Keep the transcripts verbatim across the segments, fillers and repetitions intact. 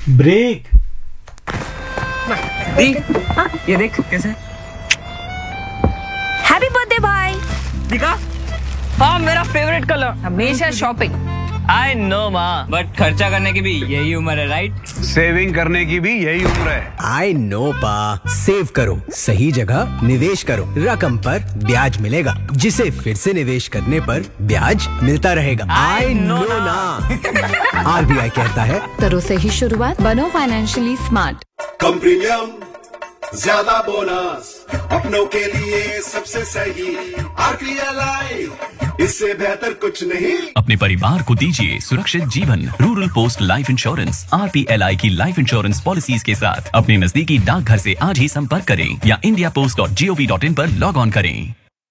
Break. दी, ये देख कैसे। हैप्पी बर्थडे भाई। दिखा। हाँ, मेरा फेवरेट कलर। हमेशा शॉपिंग। आई नो माँ, बट खर्चा करने की भी यही उम्र है, राइट? सेविंग करने की भी यही उम्र है। आई नो पा, सेव करो, सही जगह निवेश करो, रकम पर ब्याज मिलेगा, जिसे फिर से निवेश करने पर ब्याज मिलता रहेगा। आई नो ना। आरबीआई कहता है करो सही शुरुआत, बनो फाइनेंशियली स्मार्ट। कम प्रीमियम, ज्यादा बोनस, अपनों के लिए सबसे सही आरपीएलआई, इससे बेहतर कुछ नहीं। अपने परिवार को दीजिए सुरक्षित जीवन। Rural post life insurance RPLI की लाइफ इंश्योरेंस पॉलिसीज के साथ अपने नजदीकी डाकघर से आज ही संपर्क करें या India post dot G O V dot in पर लॉग ऑन करें।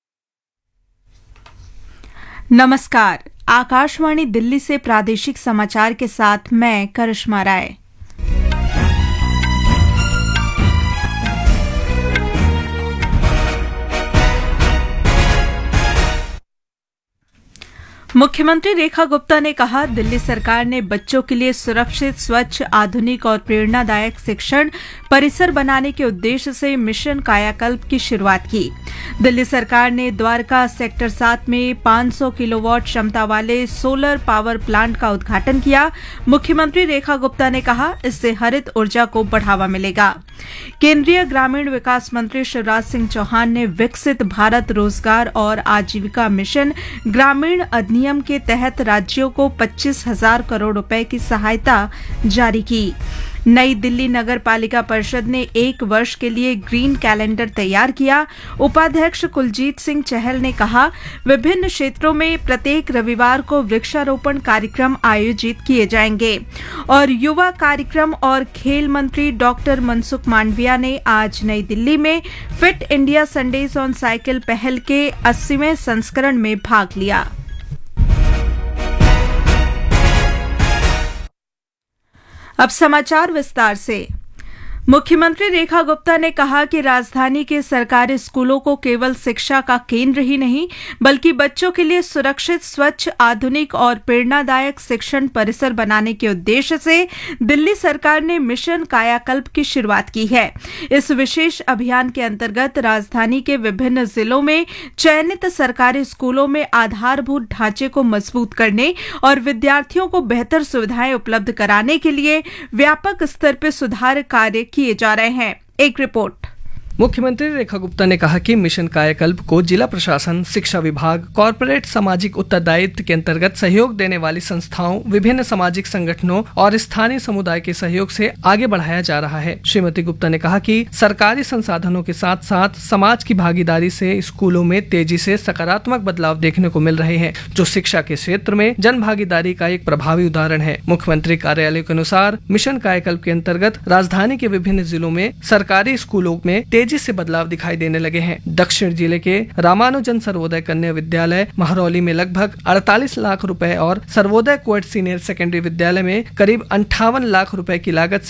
नमस्कार, आकाशवाणी दिल्ली से प्रादेशिक समाचार के साथ मैं करिश्मा राय। मुख्यमंत्री रेखा गुप्ता ने कहा, दिल्ली सरकार ने बच्चों के लिए सुरक्षित, स्वच्छ, आधुनिक और प्रेरणादायक शिक्षण परिसर बनाने के उद्देश्य से मिशन कायाकल्प की शुरुआत की। दिल्ली सरकार ने द्वारका सेक्टर सात में पाँच सौ किलोवाट क्षमता वाले सोलर पावर प्लांट का उद्घाटन किया। मुख्यमंत्री रेखा गुप्ता ने कहा, इससे हरित ऊर्जा को बढ़ावा मिलेगा। केंद्रीय ग्रामीण विकास मंत्री शिवराज सिंह चौहान ने विकसित भारत रोजगार और आजीविका मिशन ग्रामीण अधिनियम के तहत राज्यों को पच्चीस हजार करोड़ रुपए की सहायता जारी की। नई दिल्ली नगर पालिका परिषद ने एक वर्ष के लिए ग्रीन कैलेंडर तैयार किया। उपाध्यक्ष कुलजीत सिंह चहल ने कहा, विभिन्न क्षेत्रों में प्रत्येक रविवार को वृक्षारोपण कार्यक्रम आयोजित किए जाएंगे। और युवा कार्यक्रम और खेल मंत्री डॉक्टर मनसुख मांडविया ने आज नई दिल्ली में fit India Sundays on cycle पहल के अस्सीवें संस्करण में भाग लिया। अब समाचार विस्तार से। मुख्यमंत्री रेखा गुप्ता ने कहा कि राजधानी के सरकारी स्कूलों को केवल शिक्षा का केंद्र ही नहीं, बल्कि बच्चों के लिए सुरक्षित, स्वच्छ, आधुनिक और प्रेरणादायक शिक्षण परिसर बनाने के उद्देश्य से दिल्ली सरकार ने मिशन कायाकल्प की शुरुआत की है। इस विशेष अभियान के अंतर्गत राजधानी के विभिन्न जिलों में चयनित सरकारी स्कूलों में आधारभूत ढांचे को मजबूत करने और विद्यार्थियों को बेहतर सुविधाएं उपलब्ध कराने के लिए व्यापक स्तर पर सुधार कार्य किए जा रहे हैं। एक रिपोर्ट। मुख्यमंत्री रेखा गुप्ता ने कहा कि मिशन कायाकल्प को जिला प्रशासन, शिक्षा विभाग, कॉरपोरेट सामाजिक उत्तरदायित्व के अंतर्गत सहयोग देने वाली संस्थाओं, विभिन्न सामाजिक संगठनों और स्थानीय समुदाय के सहयोग से आगे बढ़ाया जा रहा है। श्रीमती गुप्ता ने कहा कि सरकारी संसाधनों के साथ साथ समाज की भागीदारी से स्कूलों में तेजी से सकारात्मक बदलाव देखने को मिल रहे हैं, जो शिक्षा के क्षेत्र में जन भागीदारी का एक प्रभावी उदाहरण है। मुख्यमंत्री कार्यालय के अनुसार मिशन कायाकल्प के अंतर्गत राजधानी के विभिन्न जिलों में सरकारी स्कूलों में तेजी से बदलाव दिखाई देने लगे हैं। दक्षिण जिले के रामानुजन सर्वोदय कन्या विद्यालय महरौली में लगभग अड़तालीस लाख रुपए और सर्वोदय कोएट सीनियर सेकेंडरी विद्यालय में करीब अंठावन लाख रुपए की लागत